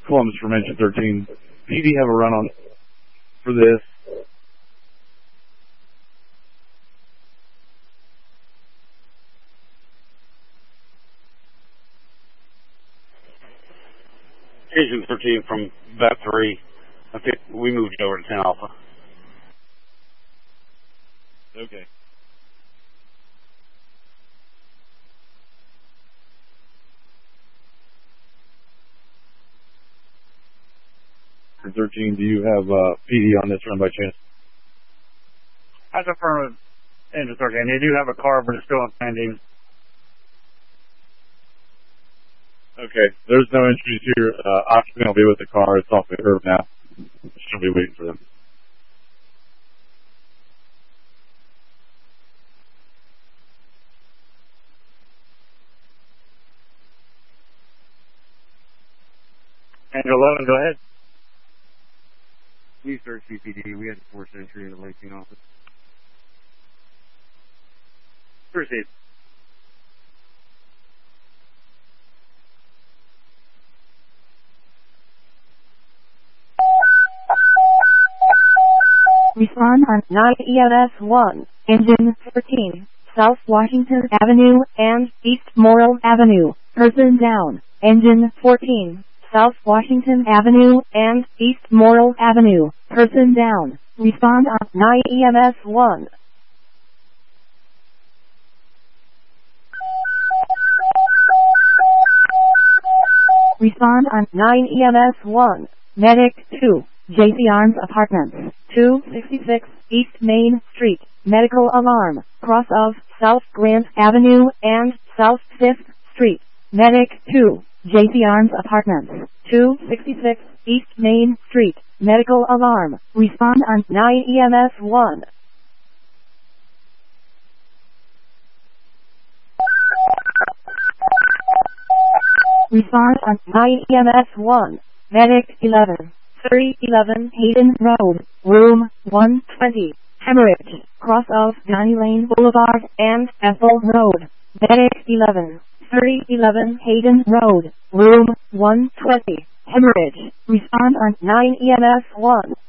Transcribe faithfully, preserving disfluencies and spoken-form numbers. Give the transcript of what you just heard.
Columbus from engine thirteen. P D have a run on for this. Engine thirteen from Vet three. I think we moved it over to ten Alpha. Okay. thirteen, do you have uh, P D on this run by chance? I confirm with engine thirteen. They do have a car, but it's still in pending. Okay, there's no entries here. Uh, Oxygen will be with the car. It's off the curb now. She'll be waiting for them. Engine eleven, go ahead. We searched C P D. We had to force entry in the Lansing office. Proceed. Respond on nine E M S one, engine thirteen, South Washington Avenue and East Morrill Avenue, person down, engine fourteen, South Washington Avenue and East Morrill Avenue, person down. Respond on nine E M S one. Respond on nine E M S one, Medic two, J C Arms Apartments, two sixty-six East Main Street, medical alarm, cross of South Grant Avenue and South fifth Street, Medic two, J C Arms Apartments, two sixty-six East Main Street, medical alarm. Respond on nine E M S one. Respond on nine E M S one, Medic eleven, three eleven Hayden Road, room one twenty, hemorrhage, cross of Johnny Lane Boulevard and Ethel Road, Medic eleven, three eleven Hayden Road, room one twenty, hemorrhage. Respond on nine E M S one.